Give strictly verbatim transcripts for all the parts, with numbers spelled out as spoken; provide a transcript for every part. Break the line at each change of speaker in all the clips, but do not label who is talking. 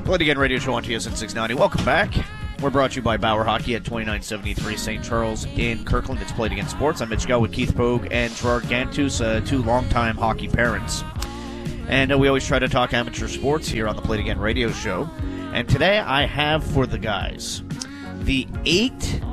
Play It Again radio show on T S N six ninety. Welcome back. We're brought to you by Bauer Hockey at twenty-nine seventy-three Saint Charles in Kirkland. It's Play It Again Sports. I'm Mitch Gell with Keith Pogue and Gerard Gantus, uh, two longtime hockey parents. And uh, we always try to talk amateur sports here on the Play It Again radio show. And today I have for the guys the eight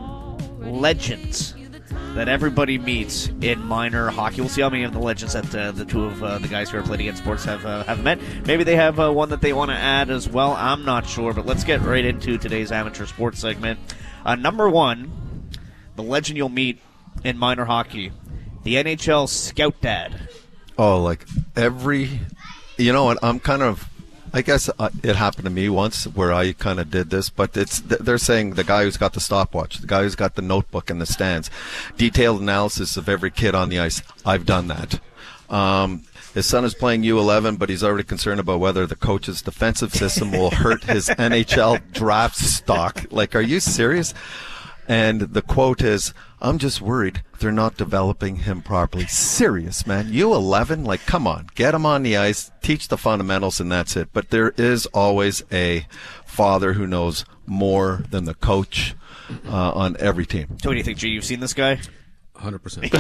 legends that everybody meets in minor hockey. We'll see how many of the legends that uh, the two of uh, the guys here at Play It Again Sports have uh, have met. Maybe they have uh, one that they want to add as well. I'm not sure, but let's get right into today's amateur sports segment. Uh, number one, the legend you'll meet in minor hockey, the N H L Scout Dad.
Oh, like every, you know what, I'm kind of, I guess uh, it happened to me once where I kind of did this, but it's they're saying the guy who's got the stopwatch, the guy who's got the notebook in the stands, detailed analysis of every kid on the ice. I've done that. Um, his son is playing U eleven, but he's already concerned about whether the coach's defensive system will hurt his N H L draft stock. Like, are you serious? And the quote is, I'm just worried they're not developing him properly. Serious, man. U eleven, like, come on. Get him on the ice, teach the fundamentals, and that's it. But there is always a father who knows more than the coach uh, on every team.
So what do you think, G? You've seen this guy?
one hundred percent.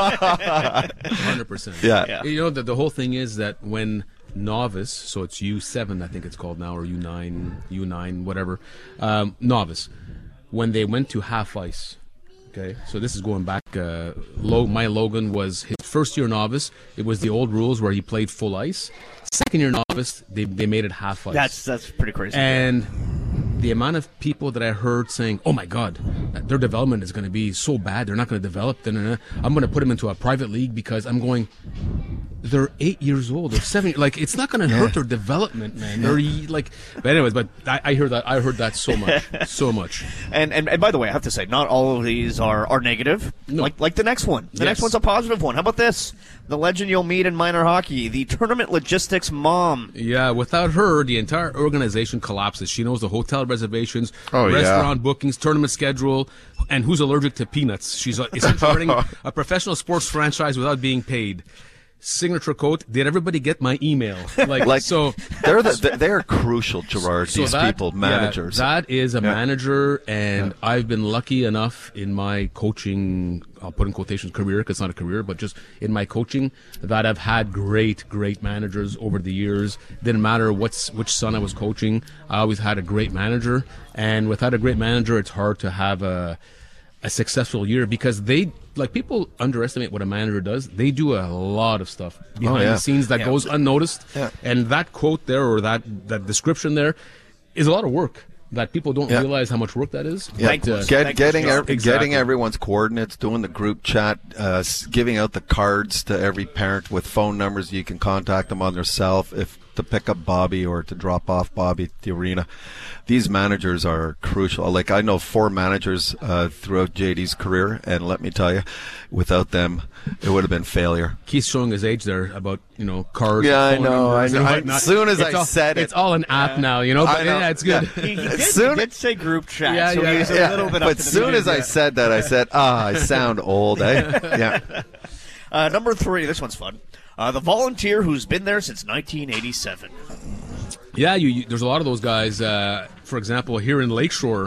one hundred percent.
Yeah.
Yeah.
You know, the, the whole thing is that when novice, so it's U seven, I think it's called now, or U nine, U nine, whatever, um, novice, when they went to half ice, okay, so this is going back, uh, Lo- my Logan was his first year novice. It was the old rules where he played full ice. Second year novice, they they made it half ice.
That's that's pretty crazy.
And the amount of people that I heard saying, oh my God, their development is going to be so bad, they're not going to develop, da-da-da. I'm going to put them into a private league because I'm going, they're eight years old, they're seven, like, it's not going to
Yeah.
hurt their development, man. They're like, but anyways, but I, I heard that, I heard that so much, so much.
And, and and by the way, I have to say, not all of these are, are negative.
No.
Like like the next one. The
Yes.
next one's a positive one. How about this? The legend you'll meet in minor hockey, the tournament logistics mom.
Yeah, without her, the entire organization collapses. She knows the hotel reservations,
Oh, yeah.
restaurant bookings, tournament schedule, and who's allergic to peanuts. She's uh, essentially running a professional sports franchise without being paid. Signature quote, did everybody get my email? Like,
Like,
so
they're the, they're crucial, Gerard,
so
these
that-
people,
yeah,
managers.
that is a
Yeah.
manager, and I've been lucky enough in my coaching, I'll put in quotations, career, because it's not a career, but just in my coaching, that I've had great, great managers over the years. Didn't matter what's which son I was coaching, I always had a great manager, and without a great manager, it's hard to have a a successful year, because they, like, people underestimate what a manager does. They do a lot of stuff behind
Oh, yeah.
the scenes that
Yeah.
goes unnoticed.
Yeah.
And that quote there, or that, that description there, is a lot of work that people don't
Yeah.
realize how much work that is.
Yeah,
Thankless.
But, uh,
Get,
Thankless
getting
job.
ev-
Exactly.
getting everyone's coordinates, doing the group chat, uh, s- giving out the cards to every parent with phone numbers. You can contact them on their cell if to pick up Bobby or to drop off Bobby at the arena. These managers are crucial. Like, I know four managers uh, throughout J D's career, and let me tell you, without them, it would have been failure.
Keith's showing his age there about, you know, cards.
Yeah,
and
I
phone
know,
numbers
I
and
know.
whatnot.
As soon as
It's
I
all-
said it-
it's all an app now, you know. But
I know.
yeah, it's good.
He, he, did,
Soon-
he did say group chat,
Yeah,
so
yeah,
he's a
yeah.
little bit up
But
to the
soon as I
minute.
said that, I said, ah, I sound old, eh? Yeah.
Uh, number three, this one's fun. Uh, the volunteer who's been there since nineteen eighty-seven.
Yeah, you, you, there's a lot of those guys. Uh, for example, here in Lakeshore,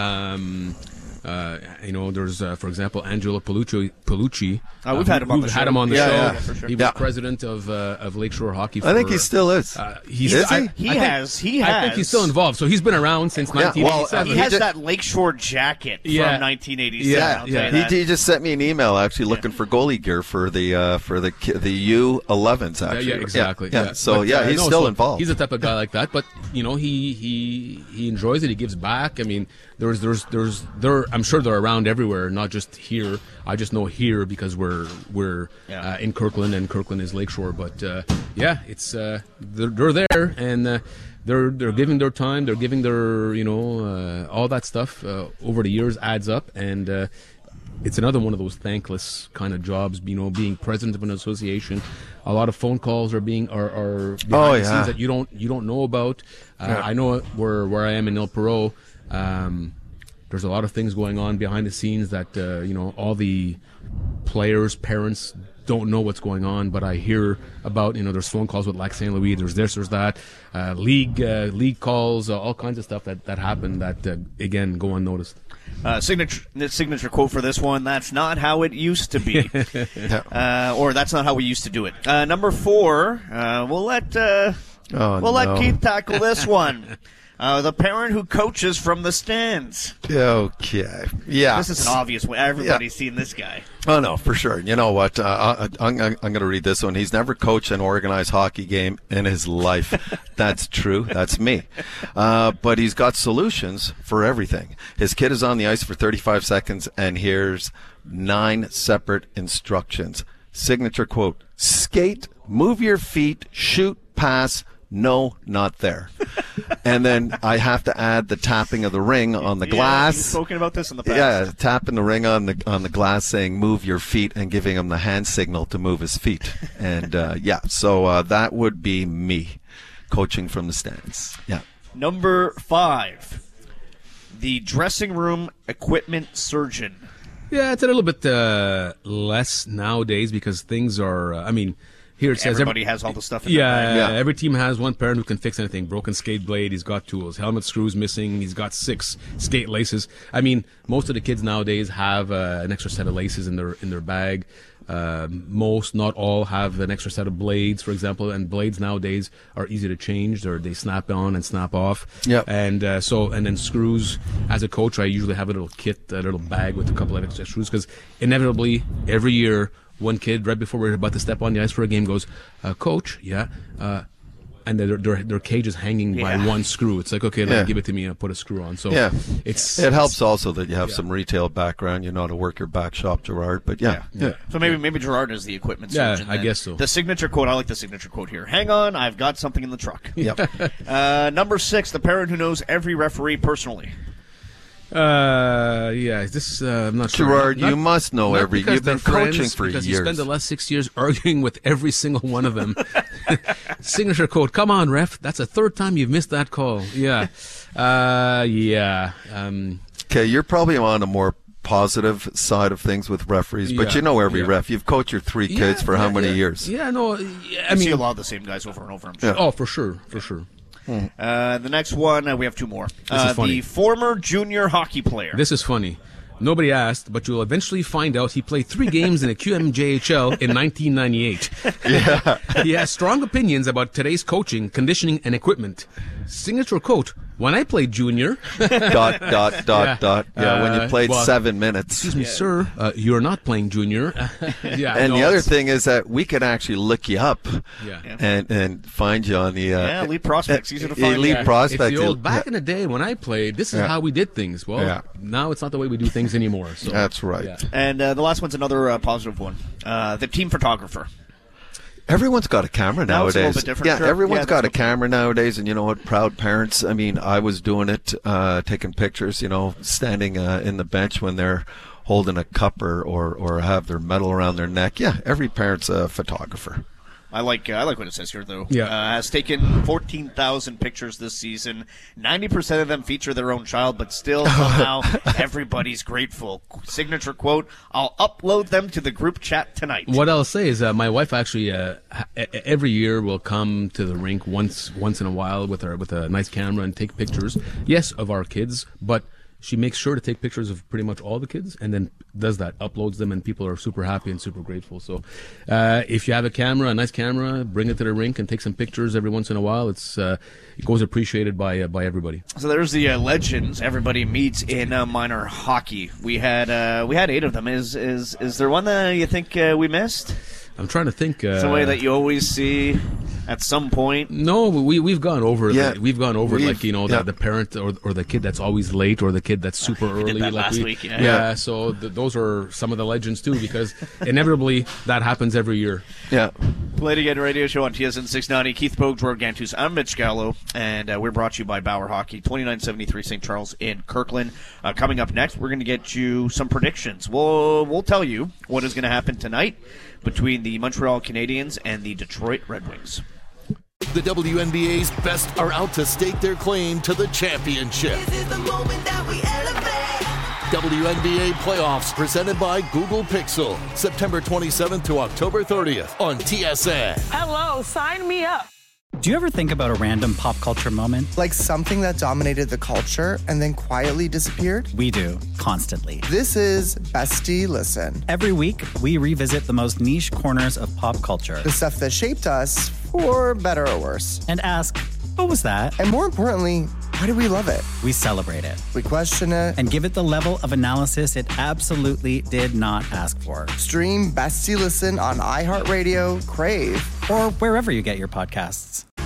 um, uh, you know, there's, uh, for example, Angelo Palucci. Palucci
Uh, we've had him on
we've
the
had
show.
him on the
Yeah,
show.
yeah,
for sure.
He was
Yeah.
president of uh, of Lakeshore Hockey. For,
I think he still is.
Uh, he's,
Is he?
I,
He
I think-
has. He
I think
has.
he's still involved. So he's been around since
Yeah,
nineteen
well,
eighty-seven.
He
He
has
ju-
that Lakeshore jacket
Yeah.
from nineteen eighty-seven.
Yeah,
I'll
yeah.
tell you
He,
that.
he just sent me an email actually looking for goalie gear for the uh, for the ki- the U elevens
Yeah,
actually.
yeah, exactly.
Yeah.
Yeah.
So
But,
yeah,
uh,
he's
no,
still
so
involved.
He's the type of guy like that, but you know, he he he enjoys it. He gives back. I mean, there's there's there's there. I'm sure they're around everywhere, not just here. I just know here because we're we're
Yeah.
uh, in Kirkland, and Kirkland is Lakeshore. But uh, yeah, it's uh, they're, they're there, and uh, they're they're giving their time. They're giving their you know uh, all that stuff uh, over the years adds up, and. Uh, It's another one of those thankless kind of jobs, you know, being president of an association. A lot of phone calls are being are, are behind
Oh,
the
yeah.
scenes that you don't you don't know about. Uh,
Yeah.
I know where where I am in El Perot. Um, there's a lot of things going on behind the scenes that uh, you know all the players, parents don't know what's going on, but I hear about, you know, there's phone calls with Lac Saint Louis, there's this, there's that, uh, league uh, league calls, uh, all kinds of stuff that, that happen that, uh, again, go unnoticed.
Uh, signature the signature quote for this one, that's not how it used to be. uh, or that's not how we used to do it. Uh, number four, uh, we'll let uh,
Oh,
we'll
no.
let Keith tackle this one. Uh, the parent who coaches from the stands.
Okay. Yeah.
This is an obvious one. Everybody's seen this guy.
Oh, no, for sure. You know what? Uh, I, I'm, I'm going to read this one. He's never coached an organized hockey game in his life. That's true. That's me. Uh, but he's got solutions for everything. His kid is on the ice for thirty-five seconds, and here's nine separate instructions. Signature quote: skate, move your feet, shoot, pass. No, not there. And then I have to add the tapping of the ring on the
Yeah,
glass.
you've spoken about this in the past.
Yeah, tapping the ring on the on the glass, saying "move your feet" and giving him the hand signal to move his feet. And uh, yeah, so uh, that would be me, coaching from the stands. Yeah.
Number five, the dressing room equipment surgeon.
Yeah, it's a little bit uh, less nowadays because things are, uh, I mean, here it says
Everybody
every,
has all the stuff in
yeah,
their bag.
Yeah.
every team has one parent who can fix anything. Broken skate blade, he's got tools. Helmet screws missing, he's got six skate laces. I mean, most of the kids nowadays have uh, an extra set of laces in their in their bag. Uh, most, not all, have an extra set of blades, for example. And blades nowadays are easy to change, or they snap on and snap off.
Yep.
And uh, so, and then screws. As a coach, I usually have a little kit, a little bag with a couple of extra screws, because inevitably every year, one kid right before we're about to step on the ice for a game goes, uh, "Coach, yeah," uh, and their, their their cage is hanging
Yeah.
by one screw. It's like, okay, let
Yeah.
me give it to me and put a screw on. So
Yeah.
it's
It helps also that you have
Yeah.
some retail background. You know how to work your back shop, Gerard. But yeah, yeah.
So maybe maybe Gerard is the equipment
Yeah,
surgeon.
I
then.
guess so.
The signature quote. I like the signature quote here. Hang on, I've got something in the truck.
Yep.
Uh, number six, the parent who knows every referee personally.
Uh, yeah, this uh, I'm not sure.
Gerard,
Not-
you must know
not
every.
because
You've been
they're friends,
coaching for
because
years.
you spend the last six years arguing with every single one of them. Signature quote: "Come on, ref. That's the third time you've missed that call." Yeah, uh, yeah. Um,
Okay, you're probably on a more positive side of things with referees, but
Yeah,
you know every
yeah.
ref. You've coached your three
yeah,
kids for how
yeah,
many
yeah.
years?
Yeah, no. yeah, I
I see a
mean,
lot of the same guys over and over. I'm sure.
Yeah.
oh, for sure, for sure.
Uh, the next one, uh, we have two more. Uh,
is funny.
the former junior hockey player.
This is funny. Nobody asked, but you'll eventually find out he played three games in the Q M J H L in nineteen ninety-eight.
Yeah.
He has strong opinions about today's coaching, conditioning, and equipment. Signature quote: "When I played junior,"
dot dot dot
Yeah.
dot. Yeah, when you
Uh,
played
well,
seven minutes.
excuse me, sir, uh, you're not playing junior. yeah,
And
no,
the other
it's-
thing is that we could actually look you up
Yeah.
Yeah.
and and find you on the uh,
Yeah, elite prospects, easy to find.
elite
Yeah.
prospect.
It's the old,
Yeah.
back in the day when I played, this is
Yeah.
how we did things. Well,
Yeah.
now it's not the way we do things anymore. So
That's right.
yeah.
And uh, the last one's another uh, positive one. Uh, the team photographer.
Everyone's got a camera
Now it's a
nowadays.
little bit different,
Yeah,
sure.
everyone's
Yeah,
got a
that's what-
camera nowadays, and you know what? Proud parents. I mean, I was doing it, uh, taking pictures. You know, standing uh, in the bench when they're holding a cup or, or or have their medal around their neck. Yeah, every parent's a photographer.
I like uh, I like what it says here, though.
Yeah.
Uh, has taken fourteen thousand pictures this season. ninety percent of them feature their own child, but still somehow everybody's grateful. Signature quote: "I'll upload them to the group chat tonight."
What I'll say is, uh, my wife actually uh, ha- e- every year will come to the rink once once in a while with her with a nice camera and take pictures. Yes, of our kids, but she makes sure to take pictures of pretty much all the kids, and then does that, uploads them, and people are super happy and super grateful. So, uh, if you have a camera, a nice camera, bring it to the rink and take some pictures every once in a while. It's uh, it goes appreciated by uh, by everybody.
So there's the uh, legends everybody meets in uh, minor hockey. We had uh, we had eight of them. Is is is there one that you think uh, we missed?
I'm trying to think. Uh,
Somebody that you always see at some point.
No, we we've gone over.
Yeah.
the, we've gone over
We've-
like you know
yeah.
the, the parent or or the kid that's always late or the kid that's super
We did
early.
that
like
last
we,
week, yeah.
yeah. So th- those are some of the legends too, because inevitably that happens every year.
Yeah.
Play It Again radio show on T S N six ninety. Keith Pogue, Gerard Gantus. I'm Mitch Gallo, and uh, we're brought to you by Bauer Hockey, twenty-nine seventy-three Saint Charles in Kirkland. Uh, coming up next, we're going to get you some predictions. We'll we'll tell you what is going to happen tonight between the Montreal Canadiens and the Detroit Red Wings.
The W N B A's best are out to stake their claim to the championship.
This is the moment that we elevate.
W N B A playoffs presented by Google Pixel. September twenty-seventh to October thirtieth on T S N.
Hello, sign me up.
Do you ever think about a random pop culture moment?
Like something that dominated the culture and then quietly disappeared?
We do, constantly.
This is Bestie Listen.
Every week, we revisit the most niche corners of pop culture.
The stuff that shaped us, for better or worse.
And ask, what was that?
And more importantly, why do we love it?
We celebrate it.
We question it.
And give it the level of analysis it absolutely did not ask for.
Stream Bestie Listen on iHeartRadio, Crave,
or wherever you get your podcasts.